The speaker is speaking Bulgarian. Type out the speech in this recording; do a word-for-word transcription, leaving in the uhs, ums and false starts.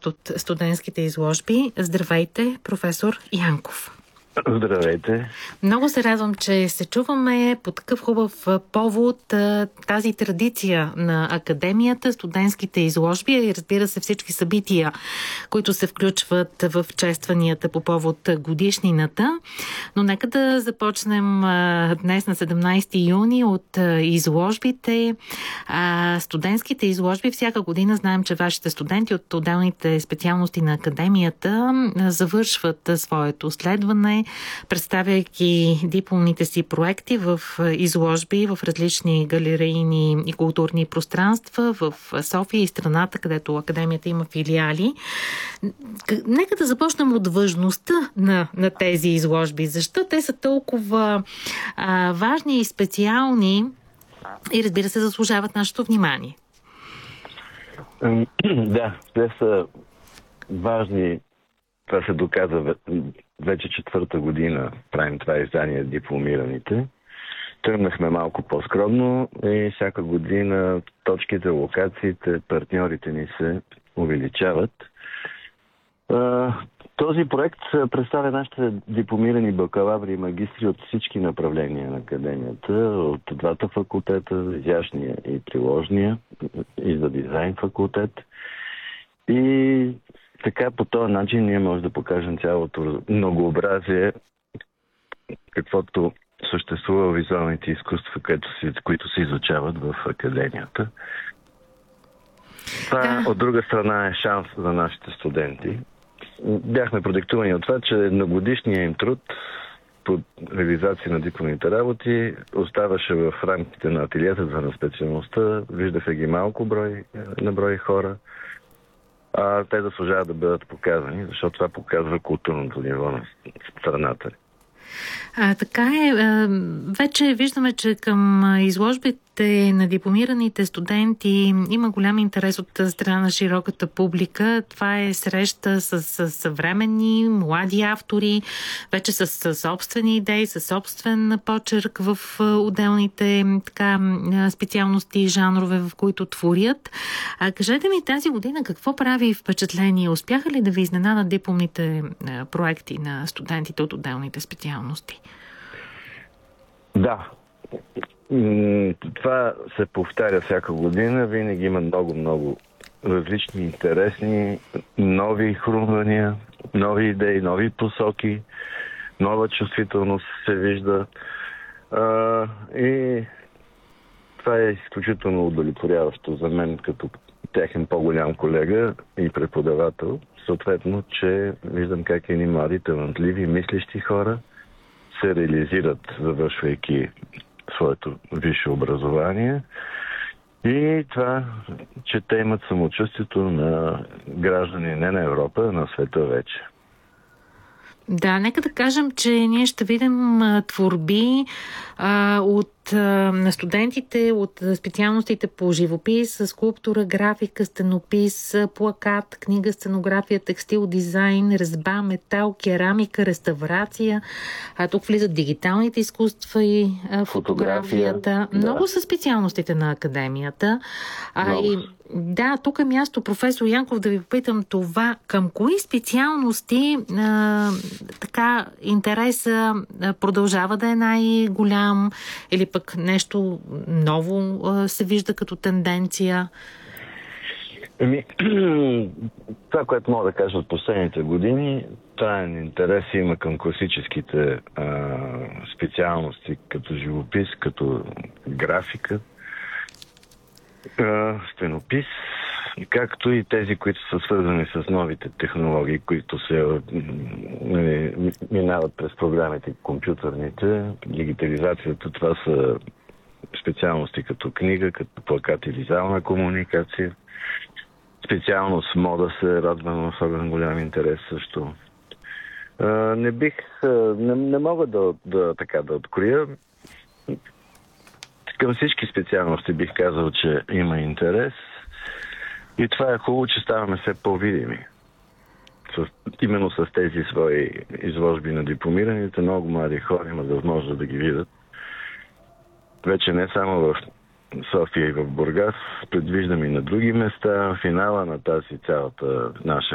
част от студентските изложби. Здравейте, професор Янков. Здравейте. Много се радвам, че се чуваме по такъв хубав повод, тази традиция на академията, студентските изложби и разбира се всички събития, които се включват в честванията по повод годишнината. Но нека да започнем днес на седемнайсети юни от изложбите. Студентските изложби всяка година, знаем, че вашите студенти от отделните специалности на академията завършват своето следване, представяйки дипломните си проекти в изложби в различни галерейни и културни пространства в София и страната, където академията има филиали. Нека да започнем от важността на, на тези изложби. Защо те са толкова а, важни и специални и, разбира се, заслужават нашето внимание? Да, те са важни. Това се доказа вече четвърта година. Правим това издание дипломираните. Тръгнахме малко по-скромно и всяка година точките, локациите, партньорите ни се увеличават. Този проект представя нашите дипломирани бакалаври и магистри от всички направления на академията, от двата факултета, изящния и приложния, и за дизайн факултет. И така по този начин ние можем да покажем цялото многообразие, каквото съществува в визуалните изкуства, които се, които се изучават в академията. Това, да. От друга страна, е шанс за нашите студенти. Бяхме продиктувани от това, че едногодишният им труд по реализация на дипломните работи оставаше в рамките на ателиета за на специалността. Виждаха ги малко брой, на брой хора. А те заслужават да бъдат показани, защото това показва културното ниво на страната. А, така е. Вече виждаме, че към изложбите на дипломираните студенти има голям интерес от страна на широката публика. Това е среща с, с съвременни, млади автори, вече с, с собствени идеи, с собствен почерк в отделните така, специалности и жанрове, в които творят. А кажете ми тази година какво прави впечатление? Успяха ли да ви изненадат дипломните проекти на студентите от отделните специалности? Да. Това се повтаря всяка година. Винаги има много-много различни, интересни, нови хрумвания, нови идеи, нови посоки, нова чувствителност се вижда. А, и това е изключително удовлетворяващо за мен като техен по-голям колега и преподавател. Съответно, че виждам как едни млади, талантливи, мислещи хора се реализират, завършвайки своето висше образование. И това, че те имат самочувствието на граждани не на Европа, а на света вече. Да, нека да кажем, че ние ще видим а, творби а, от а, на студентите от специалностите по живопис, скулптура, графика, стенопис, плакат, книга, сценография, текстил, дизайн, резба, метал, керамика, реставрация. А, тук влизат дигиталните изкуства и а, фотографията. Фотография, Много да. са специалностите на академията. А, и, да, тук е място, професор Янков, да ви попитам това. Към кои специалности а, така интереса а, продължава да е най-голям или пък нещо ново а, се вижда като тенденция? Еми, това, което мога да кажа от последните години, траен интерес има към класическите а, специалности, като живопис, като графика, стенопис, както и тези, които са свързани с новите технологии, които се нали, минават през програмите компютърните, дигитализацията. Това са специалности като книга, като плакат и визуална комуникация. Специалност мода се радва на особено голям интерес също. А, не бих, не, не мога да, да, така, да откроя. Към всички специалности бих казал, че има интерес и това е хубаво, че ставаме все по-видими. С, именно с тези свои изложби на дипломираните, много млади хора имат възможност да ги видят. Вече не само в София и в Бургас, предвиждам и на други места. Финала на тази цялата наша